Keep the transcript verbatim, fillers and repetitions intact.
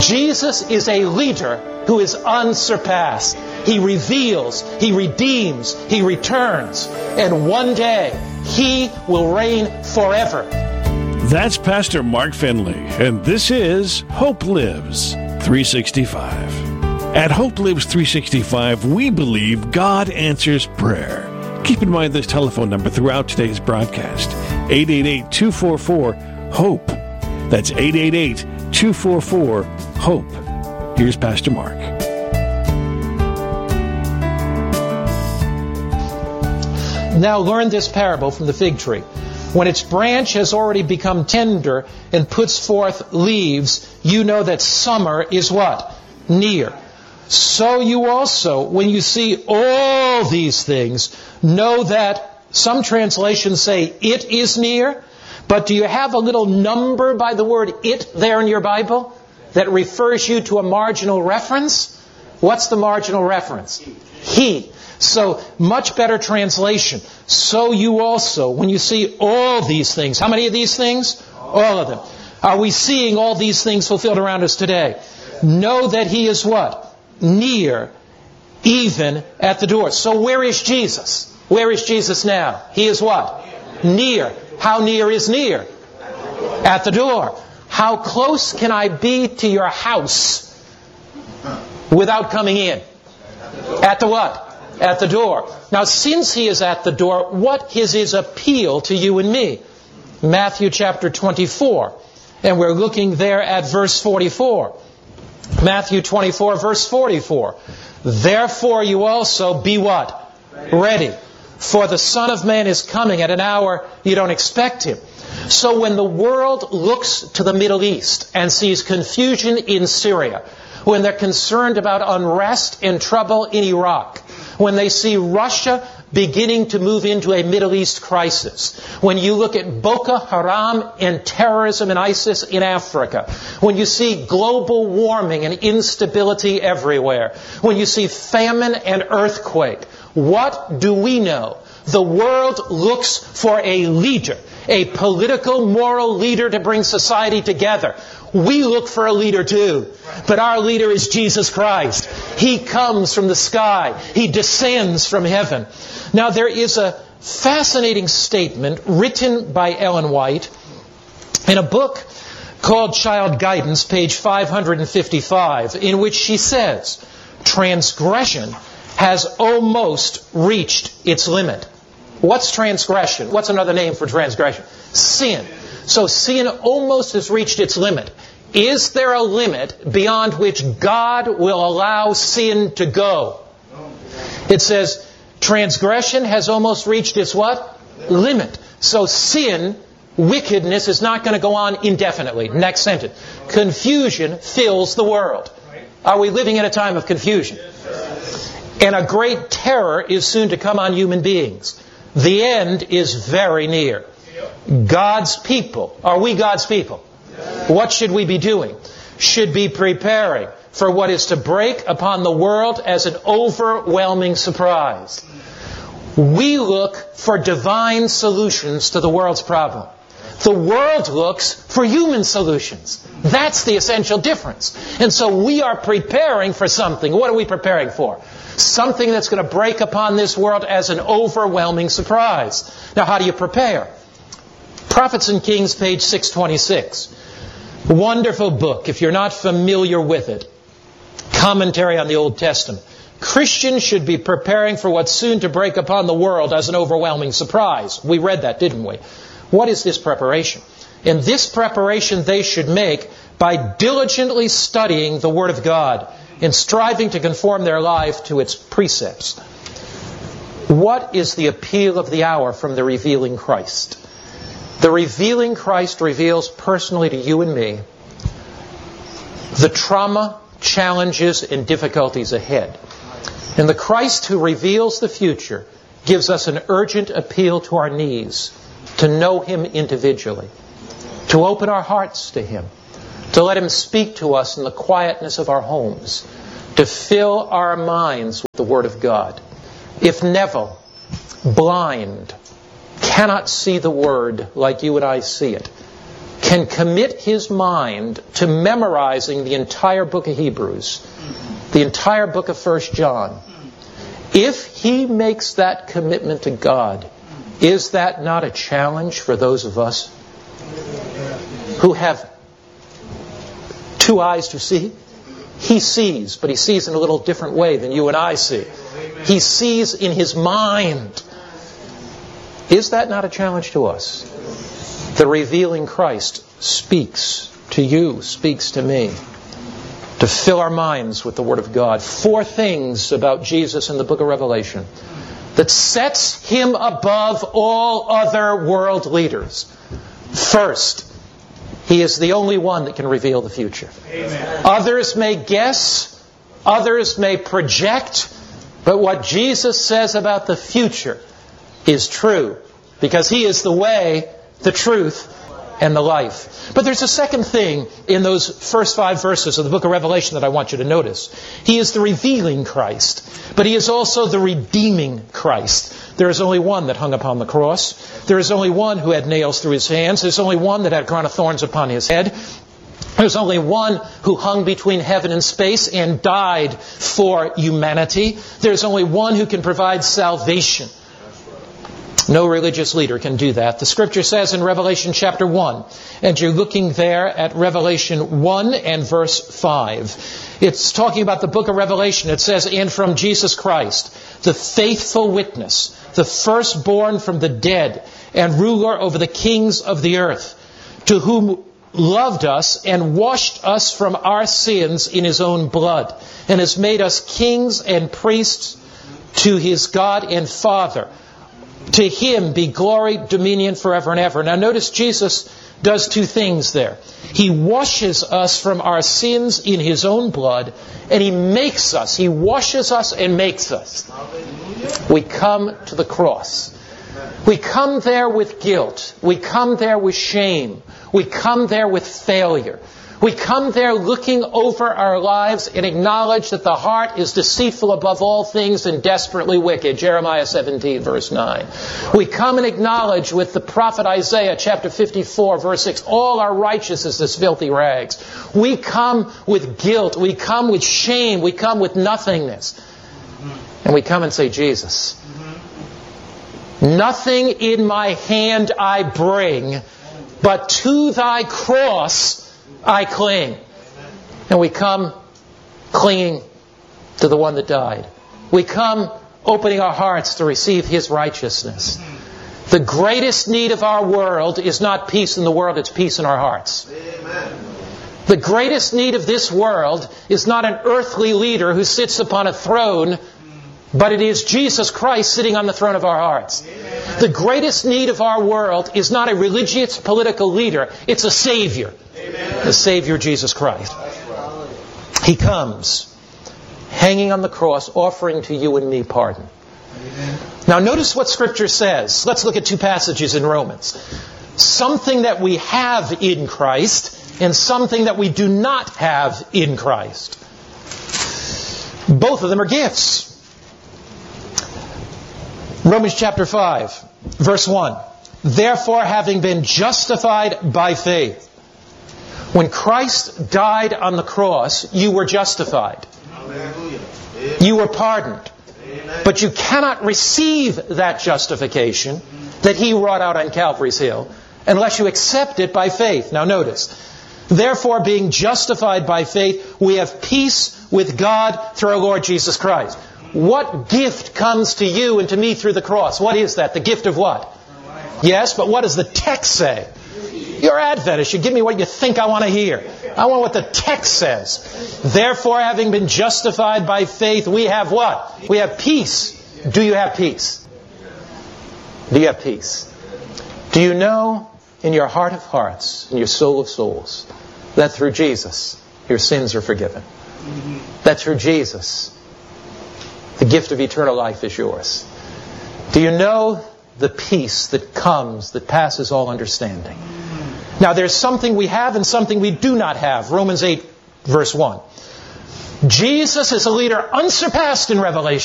Jesus is a leader who is unsurpassed. He reveals, He redeems, He returns, and one day He will reign forever. That's Pastor Mark Finley, and this is Hope Lives three sixty-five. At Hope Lives three sixty-five, we believe God answers prayer. Keep in mind this telephone number throughout today's broadcast, eight eight eight, two four four, HOPE. That's eight eight eight, two four four, HOPE. Here's Pastor Mark. Now learn this parable from the fig tree. When its branch has already become tender and puts forth leaves, you know that summer is what? Near. So you also, when you see all these things, know that some translations say it is near. But do you have a little number by the word it there in your Bible that refers you to a marginal reference? What's the marginal reference? He. So, much better translation. So you also, when you see all these things, how many of these things? All of them. Are we seeing all these things fulfilled around us today? Know that He is what? Near, even at the door. So where is Jesus? Where is Jesus now? He is what? Near. How near is near? At the door. How close can I be to your house without coming in? At the what? At the door. Now, since He is at the door, what is His appeal to you and me? Matthew chapter twenty-four. And we're looking there at verse forty-four. Matthew twenty-four, verse forty-four. Therefore you also be what? Ready. For the Son of Man is coming at an hour you don't expect Him. So when the world looks to the Middle East and sees confusion in Syria, when they're concerned about unrest and trouble in Iraq, when they see Russia beginning to move into a Middle East crisis, when you look at Boko Haram and terrorism and ISIS in Africa, when you see global warming and instability everywhere, when you see famine and earthquake, what do we know? The world looks for a leader, a political, moral leader to bring society together. We look for a leader too. But our leader is Jesus Christ. He comes from the sky. He descends from heaven. Now there is a fascinating statement written by Ellen White in a book called Child Guidance, page five fifty-five, in which she says, transgression has almost reached its limit. What's transgression? What's another name for transgression? Sin. So sin almost has reached its limit. Is there a limit beyond which God will allow sin to go? It says, transgression has almost reached its what? Limit. So sin, wickedness, is not going to go on indefinitely. Next sentence. Confusion fills the world. Are we living in a time of confusion? And a great terror is soon to come on human beings. The end is very near. God's people. Are we God's people? What should we be doing? Should be preparing for what is to break upon the world as an overwhelming surprise. We look for divine solutions to the world's problem. The world looks for human solutions. That's the essential difference. And so we are preparing for something. What are we preparing for? Something that's going to break upon this world as an overwhelming surprise. Now, how do you prepare? Prophets and Kings, page six twenty-six. Wonderful book, if you're not familiar with it. Commentary on the Old Testament. Christians should be preparing for what's soon to break upon the world as an overwhelming surprise. We read that, didn't we? What is this preparation? And this preparation they should make by diligently studying the Word of God and striving to conform their life to its precepts. What is the appeal of the hour from the revealing Christ? The revealing Christ reveals personally to you and me the trauma, challenges, and difficulties ahead. And the Christ who reveals the future gives us an urgent appeal to our knees to know Him individually, to open our hearts to Him, to let Him speak to us in the quietness of our homes, to fill our minds with the Word of God. If Neville, blind, cannot see the Word like you and I see it, can commit his mind to memorizing the entire book of Hebrews, the entire book of First John, if he makes that commitment to God, is that not a challenge for those of us who have two eyes to see? He sees, but he sees in a little different way than you and I see. He sees in his mind. Is that not a challenge to us? The revealing Christ speaks to you, speaks to me, to fill our minds with the Word of God. Four things about Jesus in the book of Revelation that sets him above all other world leaders. First, he is the only one that can reveal the future. Amen. Others may guess, others may project, but what Jesus says about the future is true, because he is the way, the truth, and the life. But there's a second thing in those first five verses of the book of Revelation that I want you to notice. He is the revealing Christ, but he is also the redeeming Christ. There is only one that hung upon the cross. There is only one who had nails through his hands. There's only one that had a crown of thorns upon his head. There's only one who hung between heaven and space and died for humanity. There's only one who can provide salvation. No religious leader can do that. The Scripture says in Revelation chapter one, and you're looking there at Revelation one and verse five. It's talking about the book of Revelation. It says, and from Jesus Christ, the faithful witness, the firstborn from the dead, and ruler over the kings of the earth, to whom loved us and washed us from our sins in his own blood, and has made us kings and priests to his God and Father. To him be glory, dominion forever and ever. Now notice Jesus does two things there. He washes us from our sins in his own blood, and he makes us. He washes us and makes us. We come to the cross. We come there with guilt. We come there with shame. We come there with failure. We come there looking over our lives and acknowledge that the heart is deceitful above all things and desperately wicked. Jeremiah seventeen, verse nine. We come and acknowledge with the prophet Isaiah, chapter fifty-four, verse six, all our righteousness is filthy rags. We come with guilt. We come with shame. We come with nothingness. And we come and say, Jesus, nothing in my hand I bring, but to thy cross I cling. And we come clinging to the one that died. We come opening our hearts to receive his righteousness. The greatest need of our world is not peace in the world, it's peace in our hearts. Amen. The greatest need of this world is not an earthly leader who sits upon a throne, but it is Jesus Christ sitting on the throne of our hearts. Amen. The greatest need of our world is not a religious political leader, it's a Savior. Amen. The Savior, Jesus Christ. He comes, hanging on the cross, offering to you and me pardon. Amen. Now notice what Scripture says. Let's look at two passages in Romans. Something that we have in Christ and something that we do not have in Christ. Both of them are gifts. Romans chapter five, verse one. Therefore, having been justified by faith. When Christ died on the cross, you were justified. Amen. You were pardoned. Amen. But you cannot receive that justification that he wrought out on Calvary's Hill unless you accept it by faith. Now notice. Therefore, being justified by faith, we have peace with God through our Lord Jesus Christ. What gift comes to you and to me through the cross? What is that? The gift of what? Yes, but what does the text say? You're Adventist. You give me what you think I want to hear. I want what the text says. Therefore, having been justified by faith, we have what? We have peace. Do you have peace? Do you have peace? Do you know in your heart of hearts, in your soul of souls, that through Jesus, your sins are forgiven? That through Jesus, the gift of eternal life is yours? Do you know the peace that comes, that passes all understanding? Now there's something we have and something we do not have. Romans eight, verse one. Jesus is a leader unsurpassed in Revelation.